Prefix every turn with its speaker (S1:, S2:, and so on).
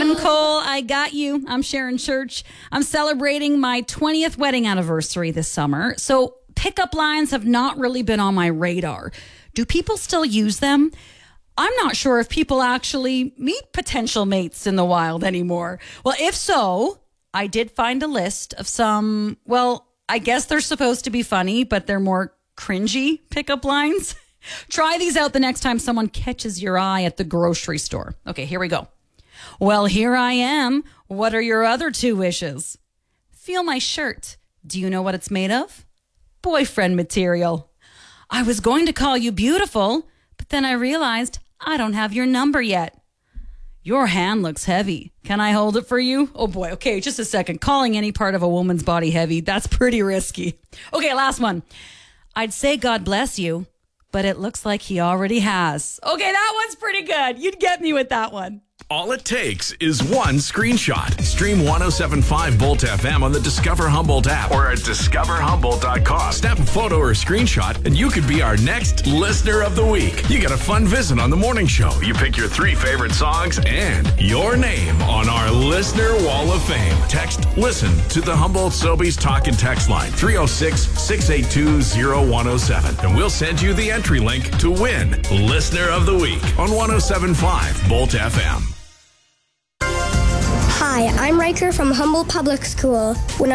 S1: One Cole, I got you. I'm Sharon Church. I'm celebrating my 20th wedding anniversary this summer. So pickup lines have not really been on my radar. Do people still use them? I'm not sure if people actually meet potential mates in the wild anymore. Well, if so, I did find a list of some, well, I guess they're supposed to be funny, but they're more cringy pickup lines. Try these out the next time someone catches your eye at the grocery store. Okay, here we go. Well, here I am. What are your other two wishes? Feel my shirt. Do you know what it's made of? Boyfriend material. I was going to call you beautiful, but then I realized I don't have your number yet. Your hand looks heavy. Can I hold it for you? Oh boy, okay, just a second. Calling any part of a woman's body heavy, that's pretty risky. Okay, last one. I'd say God bless you, but it looks like he already has. Okay, that one's pretty good. You'd get me with that one.
S2: All it takes is one screenshot. Stream 107.5 Bolt FM on the Discover Humboldt app or at discoverhumboldt.com. Snap a photo or screenshot and you could be our next Listener of the Week. You get a fun visit on the morning show. You pick your 3 favorite songs and your name on our Listener Wall of Fame. Text LISTEN to the Humboldt Sobeys Talk and Text line 306-682-0107 and we'll send you the entry link to win Listener of the Week on 107.5 Bolt FM.
S3: Hi, I'm Riker from Humboldt Public School. When